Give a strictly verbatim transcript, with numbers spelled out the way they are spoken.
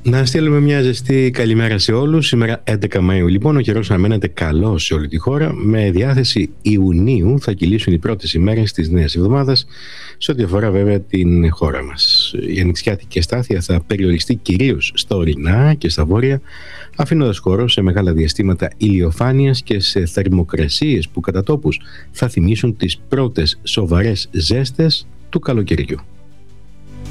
Να στείλουμε μια ζεστή καλημέρα σε όλους. Σήμερα έντεκα Μαΐου λοιπόν, ο καιρός αναμένεται καλός σε όλη τη χώρα. Με διάθεση Ιουνίου θα κυλήσουν οι πρώτες ημέρες της νέας εβδομάδας σε ό,τι αφορά βέβαια την χώρα μας. Η ανοιξιάτικη αστάθεια θα περιοριστεί κυρίως στα ορεινά και στα βόρεια, αφήνοντας χώρο σε μεγάλα διαστήματα ηλιοφάνειας και σε θερμοκρασίες που κατά τόπους θα θυμίσουν τις πρώτες σοβαρές ζέστες του καλοκαιριού.